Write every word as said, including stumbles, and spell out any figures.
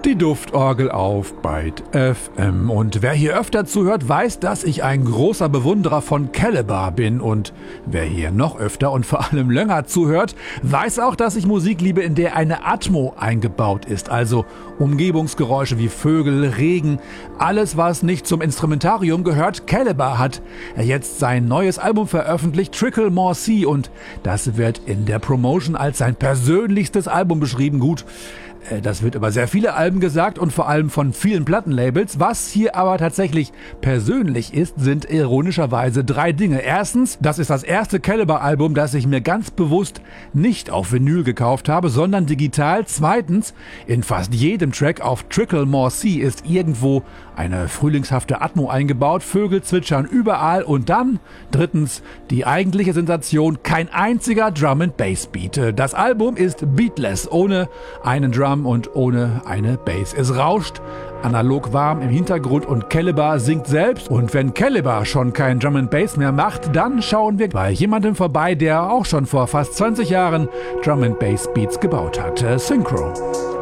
Die Duftorgel auf Byte F M. Und wer hier öfter zuhört, weiß, dass ich ein großer Bewunderer von Calibre bin. Und wer hier noch öfter und vor allem länger zuhört, weiß auch, dass ich Musik liebe, in der eine Atmo eingebaut ist. Also Umgebungsgeräusche wie Vögel, Regen, alles, was nicht zum Instrumentarium gehört. Calibre hat jetzt sein neues Album veröffentlicht, Trickle More Sea. Und das wird in der Promotion als sein persönlichstes Album beschrieben. Gut, das wird über sehr viele Alben gesagt und vor allem von vielen Plattenlabels. Was hier aber tatsächlich persönlich ist, sind ironischerweise drei Dinge. Erstens, das ist das erste Calibre-Album, das ich mir ganz bewusst nicht auf Vinyl gekauft habe, sondern digital. Zweitens, in fast jedem Track auf Trickle More Sea ist irgendwo eine frühlingshafte Atmo eingebaut. Vögel zwitschern überall. Und dann, drittens, die eigentliche Sensation, kein einziger Drum-and-Bass-Beat. Das Album ist beatless, ohne einen Drum und ohne eine Bass. Es rauscht analog warm im Hintergrund und Calibre singt selbst. Und wenn Calibre schon kein Drum and Bass mehr macht, dann schauen wir bei jemandem vorbei, der auch schon vor fast zwanzig Jahren Drum and Bass Beats gebaut hat. Synchro.